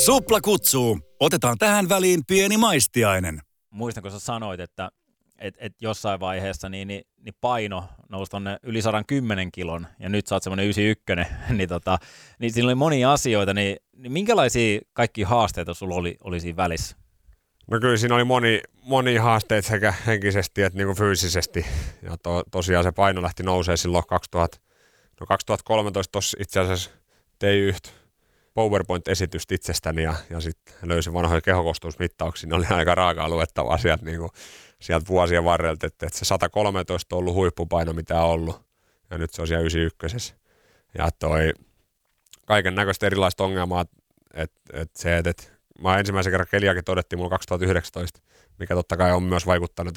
Supla kutsuu. Otetaan tähän väliin pieni maistiainen. Muistan, kun sä sanoit, että jossain vaiheessa niin paino nousi tonne yli 110 kilon, ja nyt sä oot semmoinen 91, niin siinä oli monia asioita, niin minkälaisia kaikki haasteita sulla oli siinä välissä? No kyllä siinä oli moni haasteita sekä henkisesti että niin kuin fyysisesti, ja tosiaan se paino lähti nousee silloin 2013 tuossa itse asiassa tein yhtä PowerPoint-esitystä itsestäni ja sitten löysin vanhoja kehokostuusmittauksia. Ne oli aika raakaa luettavaa sieltä vuosien varrelta, että se 113 on ollut huippupaino, mitä on ollut, ja nyt se on siellä 91. Ja kaiken näköistä erilaista ongelmaa, että mä ensimmäisen kerran keliakin todettiin mulla 2019, mikä totta kai on myös vaikuttanut